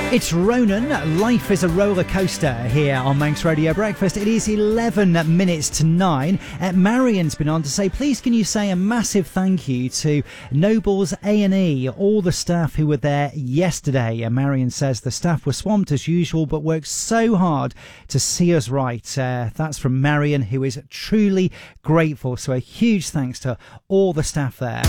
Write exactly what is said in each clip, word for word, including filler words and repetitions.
It's Ronan. Life is a roller coaster here on Manx Radio Breakfast. It is eleven minutes to nine. Uh, Marion's been on to say, please can you say a massive thank you to Nobles A and E, all the staff who were there yesterday. Uh, Marion says the staff were swamped as usual, but worked so hard to see us right. Uh, that's from Marion, who is truly grateful. So a huge thanks to all the staff there.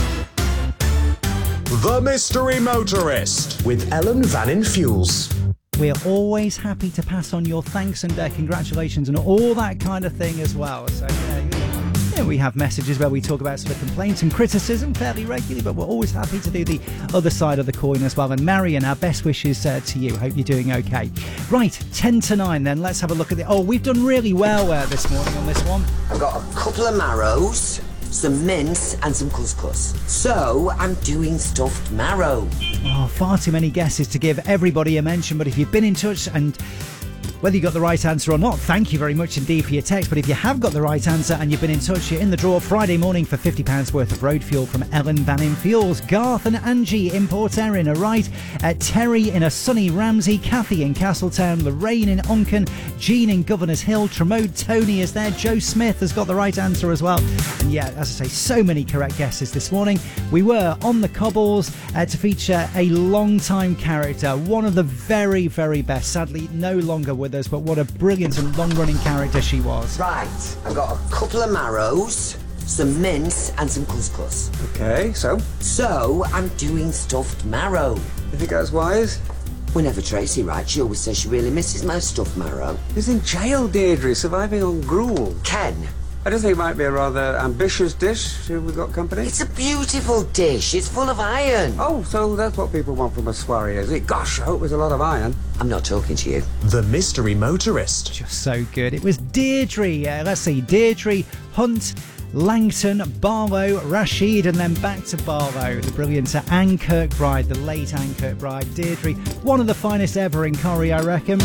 The Mystery Motorist with Ellen Vannin Fuels. We're always happy to pass on your thanks and uh, congratulations and all that kind of thing as well. So, yeah, yeah, we have messages where we talk about sort of complaints and criticism fairly regularly, but we're always happy to do the other side of the coin as well. And Marion, our best wishes uh, to you. Hope you're doing okay. Right, ten to nine then. Let's have a look at it. Oh, we've done really well uh, this morning on this one. I've got a couple of marrows, some mince and some couscous. So I'm doing stuffed marrow. Oh, far too many guesses to give everybody a mention, but if you've been in touch and whether you got the right answer or not, thank you very much indeed for your text. But if you have got the right answer and you've been in touch, you're in the draw Friday morning for fifty pounds worth of road fuel from Ellen Vannin Fuels. Garth and Angie in Port Erin are right. Uh, Terry in a sunny Ramsey. Kathy in Castletown. Lorraine in Onken. Jean in Governors Hill. Tremode Tony is there. Joe Smith has got the right answer as well. And yeah, as I say, so many correct guesses this morning. We were on the cobbles uh, to feature a long-time character, one of the very, very best. Sadly, no longer with us, but what a brilliant and long-running character she was. Right, I've got a couple of marrows, some mince and some couscous. Okay, so? So I'm doing stuffed marrow. You think that's wise? Whenever Tracy writes, she always says she really misses my stuffed marrow. He's in jail, Deirdre, surviving on gruel. Ken. I just think it might be a rather ambitious dish. Have we got company? It's a beautiful dish. It's full of iron. Oh, so that's what people want from a soiree, is it? Gosh, I hope there's a lot of iron. I'm not talking to you. The Mystery Motorist. Just so good. It was Deirdre. Uh, let's see, Deirdre, Hunt, Langton, Barlow, Rashid, and then back to Barlow. The brilliant Anne Kirkbride, the late Anne Kirkbride. Deirdre, one of the finest ever in Corrie, I reckon.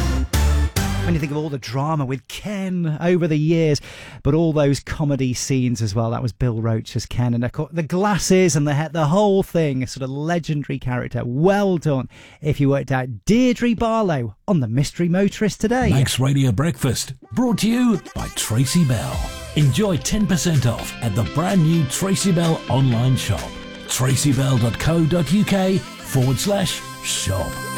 When you think of all the drama with Ken over the years, but all those comedy scenes as well. That was Bill Roach as Ken, and of course, the glasses and the head, the whole thing, a sort of legendary character. Well done if you worked out. Deirdre Barlow on The Mystery Motorist today. Manx Radio Breakfast, brought to you by Tracy Bell. Enjoy ten percent off at the brand new Tracy Bell online shop. tracybell.co.uk forward slash shop.